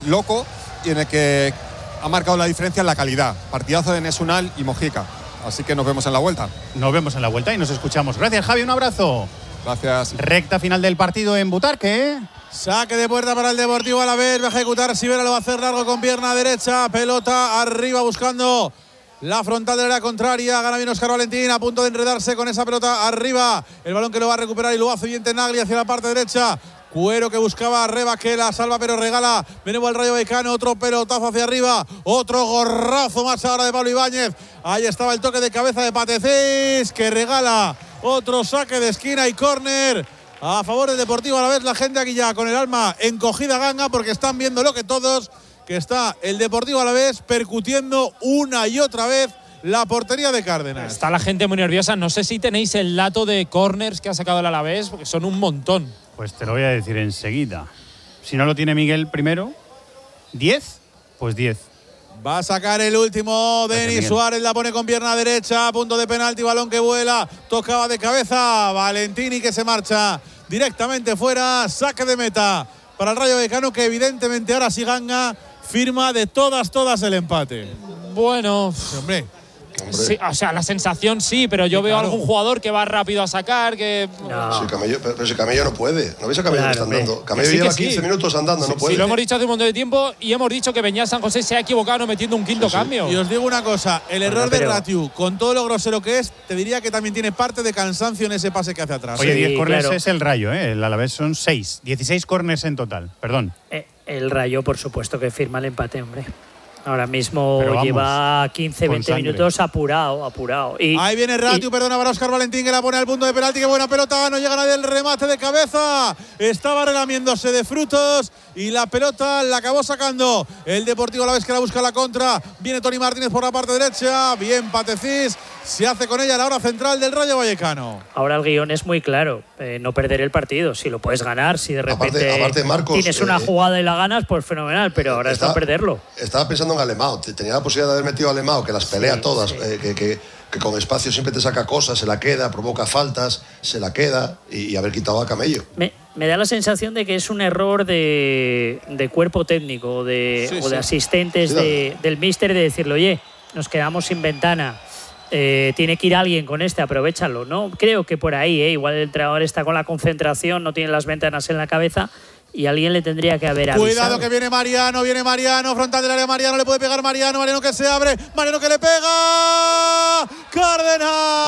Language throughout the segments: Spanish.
loco y en el que ha marcado la diferencia en la calidad. Partidazo de Enes Ünal y Mojica. Así que nos vemos en la vuelta. Nos vemos en la vuelta y nos escuchamos. Gracias, Javi, un abrazo. Gracias. Recta final del partido en Butarque. Saque de puerta para el Deportivo Alavés. Va a ejecutar Sivera, lo va a hacer largo con pierna derecha. Pelota arriba buscando la frontal de la contraria. Gana bien Óscar Valentín, a punto de enredarse con esa pelota arriba. El balón que lo va a recuperar y lo hace bien Tenagli hacia la parte derecha. Cuero que buscaba Reba, que la salva pero regala. Venimos al Rayo Vallecano, otro pelotazo hacia arriba. Otro gorrazo más ahora de Pablo Ibáñez. Ahí estaba el toque de cabeza de Patecís, que regala otro saque de esquina y córner a favor del Deportivo Alavés. La gente aquí ya con el alma encogida ganga porque están viendo lo que todos, que está el Deportivo Alavés percutiendo una y otra vez la portería de Cárdenas. Está la gente muy nerviosa. No sé si tenéis el dato de corners que ha sacado el Alavés, porque son un montón. Pues te lo voy a decir enseguida. Si no lo tiene Miguel primero, 10, pues 10. Va a sacar el último Denis Suárez, la pone con pierna derecha, punto de penalti, balón que vuela, tocaba de cabeza Valentini, que se marcha directamente fuera, saque de meta para el Rayo Vallecano, que evidentemente ahora sí ganga, firma de todas el empate. Bueno, hombre. Sí, o sea, la sensación sí, pero yo veo algún jugador que va rápido a sacar, que… No. Sí, Camello, pero si Camello no puede. ¿No veis a Camello que está andando? Camello lleva 15 minutos andando, no puede. Sí, lo hemos dicho hace un montón de tiempo y hemos dicho que Beñat San José se ha equivocado no metiendo un quinto cambio. Y os digo una cosa, el error de Ratiu, con todo lo grosero que es, te diría que también tiene parte de cansancio en ese pase que hace atrás. Oye, 10 corners es el Rayo, el Alavés son 6. 16 corners en total, perdón. El Rayo, por supuesto, que firma el empate, hombre. Ahora mismo lleva 15-20 minutos apurado. Ahí viene Ratiu, perdona para Óscar Valentín, que la pone al punto de penalti. Qué buena pelota, no llega nadie del remate de cabeza. Estaba relamiéndose de frutos y la pelota la acabó sacando el Deportivo Alavés, que la busca la contra. Viene Toni Martínez por la parte derecha. Bien Patecís, se hace con ella la hora central del Rayo Vallecano. Ahora el guión es muy claro, no perder el partido. Si lo puedes ganar, si de repente aparte, Marcos, tienes una jugada y la ganas, pues fenomenal, pero ahora es no perderlo. Estaba pensando en Alemão, tenía la posibilidad de haber metido a Alemão, que las pelea todas, que con espacio siempre te saca cosas, se la queda, provoca faltas, se la queda, y haber quitado a Camello. Me da la sensación de que es un error de cuerpo técnico o de asistentes del míster, de decirle, oye, nos quedamos sin ventana. Tiene que ir alguien con aprovechalo, ¿no? Creo que por ahí, igual el entrenador está con la concentración, no tiene las ventanas en la cabeza y alguien le tendría que haber avisado. Cuidado que viene Mariano, frontal del área Mariano, le puede pegar Mariano que se abre, Mariano que le pega, Cárdenas.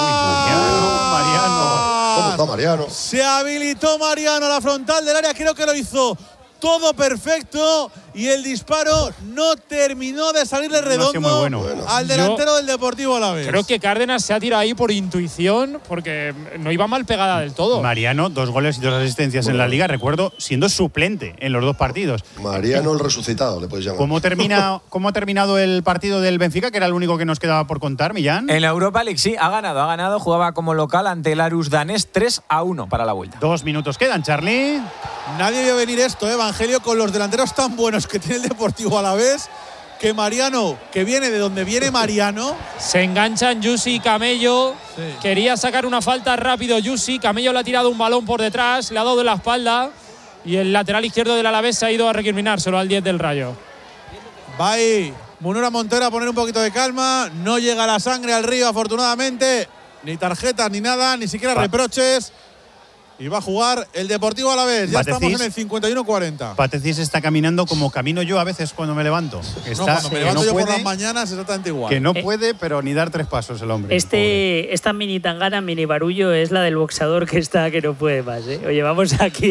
Mariano. ¿Cómo está Mariano? Se habilitó Mariano a la frontal del área, creo que lo hizo todo perfecto y el disparo no terminó de salirle redondo al delantero del Deportivo Alavés. Creo que Cárdenas se ha tirado ahí por intuición porque no iba mal pegada del todo. Mariano, 2 goles y 2 asistencias en la Liga, recuerdo, siendo suplente en los 2 partidos. Mariano el resucitado, le puedes llamar. ¿Cómo ha terminado el partido del Benfica, que era el único que nos quedaba por contar, Millán? En la Europa League sí, ha ganado, jugaba como local ante el Aarhus danés 3-1 para la vuelta. 2 minutos quedan, Charlie. Nadie vio venir esto, Evangelio, con los delanteros tan buenos que tiene el Deportivo Alavés, que Mariano, que viene de donde viene Mariano. Se enganchan Yusi y Camello. Sí. Quería sacar una falta rápido Yusi. Camello le ha tirado un balón por detrás, le ha dado en la espalda y el lateral izquierdo del Alavés se ha ido a recriminárselo al 10 del Rayo. Va ahí Munura Montero a poner un poquito de calma. No llega la sangre al río, afortunadamente. Ni tarjetas, ni nada, ni siquiera reproches. Y va a jugar el Deportivo Alavés. Ya estamos en el 51-40. Patecís está caminando como camino yo a veces cuando me levanto. Cuando me levanto yo por las mañanas exactamente igual. Que no puede, pero ni dar 3 pasos el hombre. Esta mini tangana, mini barullo, es la del boxeador que no puede más. Oye, vamos aquí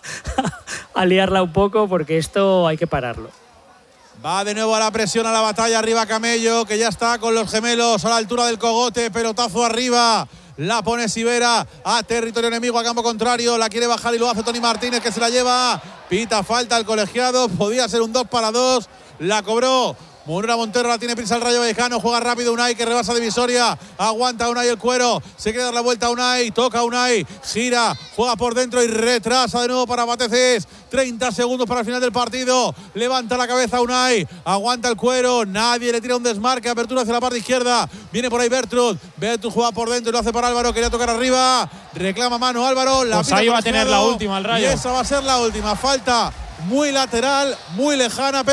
a liarla un poco porque esto hay que pararlo. Va de nuevo a la presión, a la batalla. Arriba Camello, que ya está con los gemelos a la altura del cogote. Pelotazo arriba. La pone Sivera a territorio enemigo, a campo contrario. La quiere bajar y lo hace Toni Martínez, que se la lleva. Pita falta el colegiado. Podía ser un 2-2. La cobró Munura Montero, la tiene prisa el Rayo Vallecano. Juega rápido Unai, que rebasa divisoria. Aguanta Unai el cuero. Se quiere dar la vuelta a Unai. Toca Unai. Gira. Juega por dentro y retrasa de nuevo para Patecís. 30 segundos para el final del partido. Levanta la cabeza Unai. Aguanta el cuero. Nadie le tira un desmarque. Apertura hacia la parte izquierda. Viene por ahí Bertrud. Bertrud juega por dentro y lo hace para Álvaro. Quería tocar arriba. Reclama mano Álvaro. La pues ahí va a tener la última el Rayo. Y esa va a ser la última. Falta muy lateral, muy lejana.